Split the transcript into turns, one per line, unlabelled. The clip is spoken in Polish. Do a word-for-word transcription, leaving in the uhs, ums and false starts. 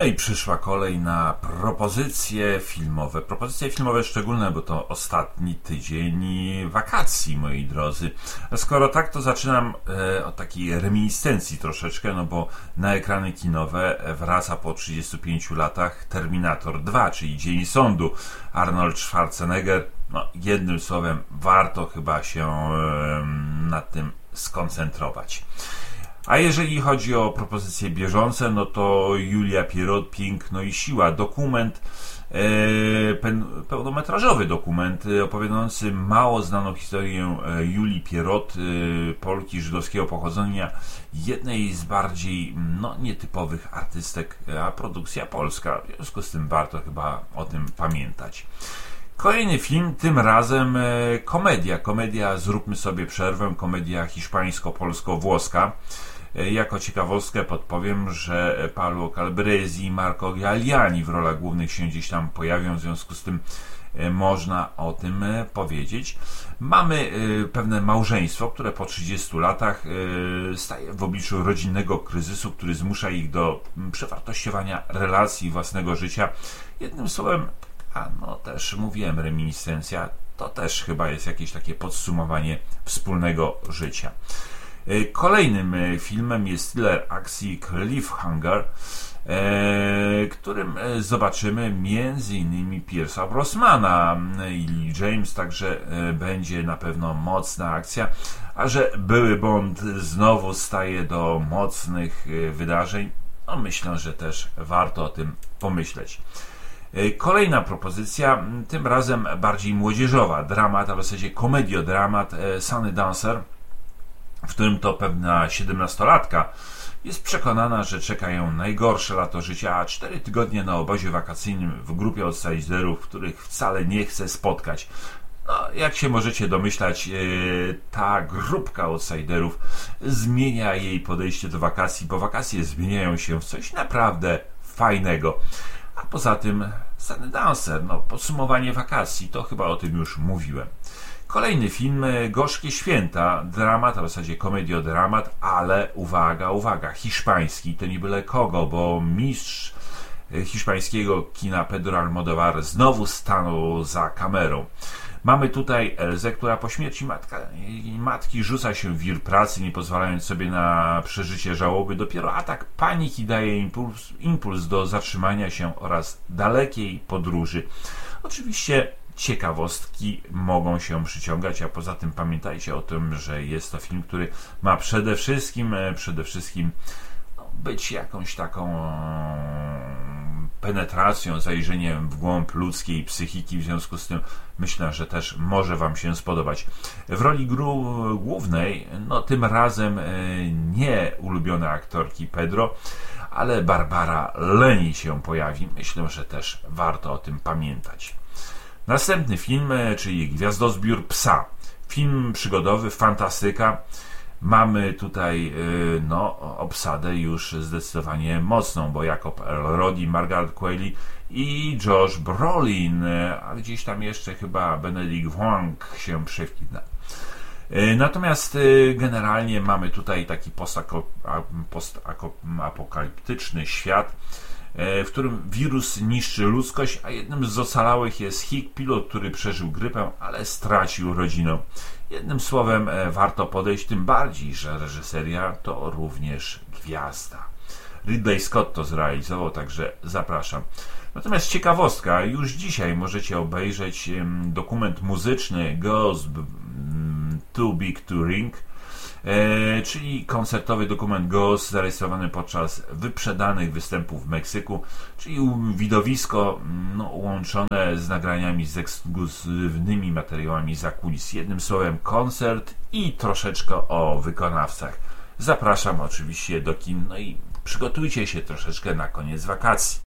No i przyszła kolej na propozycje filmowe. Propozycje filmowe szczególne, bo to ostatni tydzień wakacji, moi drodzy. A skoro tak, to zaczynam e, od takiej reminiscencji troszeczkę, no bo na ekrany kinowe wraca po trzydziestu pięciu latach Terminator dwa, czyli Dzień Sądu. Arnold Schwarzenegger. No, jednym słowem, warto chyba się e, nad tym skoncentrować. A jeżeli chodzi o propozycje bieżące, no to Julia Pierrot, Piękno i Siła. Dokument, e, pełnometrażowy dokument opowiadający mało znaną historię Julii Pierrot, e, Polki żydowskiego pochodzenia, jednej z bardziej no, nietypowych artystek, a produkcja polska. W związku z tym warto chyba o tym pamiętać. Kolejny film, tym razem e, komedia. Komedia Zróbmy sobie przerwę, komedia hiszpańsko-polsko-włoska. E, jako ciekawostkę podpowiem, że Paolo Calabresi i Marco Galliani w rolach głównych się gdzieś tam pojawią, w związku z tym e, można o tym e, powiedzieć. Mamy e, pewne małżeństwo, które po trzydziestu latach e, staje w obliczu rodzinnego kryzysu, który zmusza ich do przewartościowania relacji własnego życia. Jednym słowem, a no też mówiłem, reminiscencja, to też chyba jest jakieś takie podsumowanie wspólnego życia. Kolejnym filmem jest thriller akcji Cliffhanger, e, którym zobaczymy między innymi Pierce'a Brosnana i Lee James, także będzie na pewno mocna akcja, a że były Bond znowu staje do mocnych wydarzeń, no myślę, że też warto o tym pomyśleć. Kolejna propozycja, tym razem bardziej młodzieżowa, dramat, a w zasadzie komediodramat Sunny Dancer, w którym to pewna siedemnastolatka jest przekonana, że czeka ją najgorsze lato życia, a cztery tygodnie na obozie wakacyjnym w grupie outsiderów, których wcale nie chce spotkać. No, jak się możecie domyślać, ta grupka outsiderów zmienia jej podejście do wakacji, bo wakacje zmieniają się w coś naprawdę fajnego. A poza tym Sunny Dancer, no podsumowanie wakacji, to chyba o tym już mówiłem. Kolejny film, Gorzkie Święta, dramat, a w zasadzie komediodramat, ale uwaga, uwaga, hiszpański, to nie byle kogo, bo mistrz hiszpańskiego kina Pedro Almodóvar znowu stanął za kamerą. Mamy tutaj Elzę, która po śmierci matka, matki rzuca się w wir pracy, nie pozwalając sobie na przeżycie żałoby. Dopiero atak paniki daje impuls, impuls do zatrzymania się oraz dalekiej podróży. Oczywiście ciekawostki mogą się przyciągać, a poza tym pamiętajcie o tym, że jest to film, który ma przede wszystkim, przede wszystkim być jakąś taką penetracją, zajrzeniem w głąb ludzkiej psychiki, w związku z tym myślę, że też może Wam się spodobać. W roli gru- głównej, no tym razem nie ulubione aktorki Pedro, ale Barbara Leni się pojawi. Myślę, że też warto o tym pamiętać. Następny film, czyli Gwiazdozbiór psa. Film przygodowy, fantastyka. Mamy tutaj no, obsadę już zdecydowanie mocną, bo Jacob Elordi, Margaret Qualley i Josh Brolin, a gdzieś tam jeszcze chyba Benedict Wong się przewidna. Natomiast generalnie mamy tutaj taki postapokaliptyczny świat, w którym wirus niszczy ludzkość, a jednym z ocalałych jest Hick, pilot, który przeżył grypę, ale stracił rodzinę. Jednym słowem warto podejść, tym bardziej, że reżyseria to również gwiazda. Ridley Scott to zrealizował, także zapraszam. Natomiast ciekawostka, już dzisiaj możecie obejrzeć dokument muzyczny Ghost Too Big to Ring, E, czyli koncertowy dokument Ghost zarejestrowany podczas wyprzedanych występów w Meksyku, czyli widowisko no, łączone z nagraniami z ekskluzywnymi materiałami za kulis. Jednym słowem koncert i troszeczkę o wykonawcach. Zapraszam oczywiście do kin, no i przygotujcie się troszeczkę na koniec wakacji.